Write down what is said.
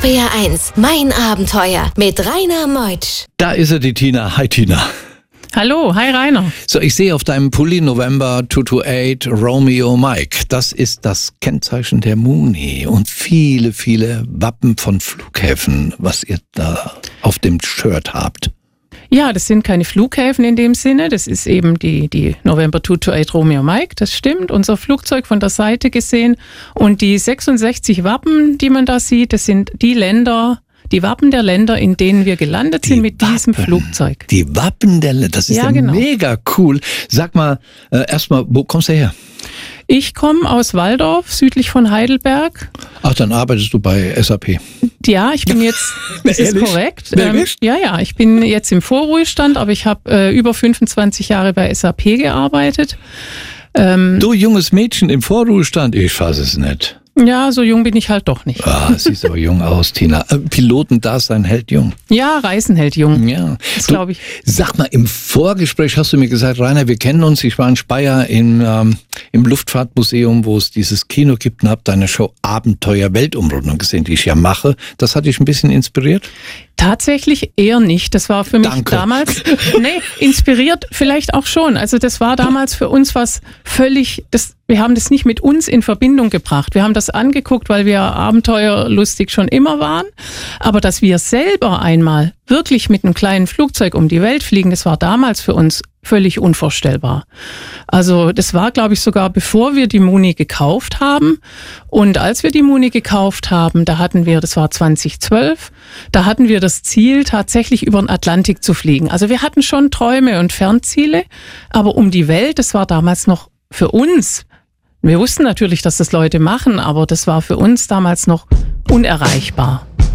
RPR 1, mein Abenteuer mit Rainer Meutsch. Da ist er, die Tina. Hi Tina. Hallo, hi Rainer. So, ich sehe auf deinem Pulli November 228 Romeo Mike. Das ist das Kennzeichen der Muni und viele, viele Wappen von Flughäfen, was ihr da auf dem Shirt habt. Ja, das sind keine Flughäfen in dem Sinne. Das ist eben die November 228 Romeo Mike, das stimmt. Unser Flugzeug von der Seite gesehen. Und die 66 Wappen, die man da sieht, das sind die Wappen der Länder, in denen wir gelandet sind mit diesem Flugzeug. Die Wappen der Länder, das ist ja genau. Mega cool. Sag mal, erstmal, wo kommst du her? Ich komme aus Walldorf, südlich von Heidelberg. Ach, dann arbeitest du bei SAP. Ja, ich bin jetzt, das ist korrekt. Ja, ich bin jetzt im Vorruhestand, aber ich habe über 25 Jahre bei SAP gearbeitet. Du junges Mädchen im Vorruhestand, ich fasse es nicht. Ja, so jung bin ich halt doch nicht. Ah, siehst aber jung aus, Tina. Pilotendasein hält jung. Ja, Reisen hält jung. Ja. Das glaube ich. Sag mal, im Vorgespräch hast du mir gesagt, Rainer, wir kennen uns. Ich war in Speyer im Luftfahrtmuseum, wo es dieses Kino gibt und habe deine Show Abenteuer Weltumrundung gesehen, die ich ja mache. Das hat dich ein bisschen inspiriert? Tatsächlich eher nicht. Das war für mich damals, inspiriert vielleicht auch schon. Also das war damals für uns was völlig, wir haben das nicht mit uns in Verbindung gebracht. Wir haben das angeguckt, weil wir abenteuerlustig schon immer waren. Aber dass wir selber einmal wirklich mit einem kleinen Flugzeug um die Welt fliegen, das war damals für uns völlig unvorstellbar. Also das war, glaube ich, sogar bevor wir die Muni gekauft haben. Und als wir die Muni gekauft haben, das war 2012, da hatten wir das Ziel, tatsächlich über den Atlantik zu fliegen. Also wir hatten schon Träume und Fernziele, aber um die Welt, das war damals noch für uns. Wir wussten natürlich, dass das Leute machen, aber das war für uns damals noch unerreichbar.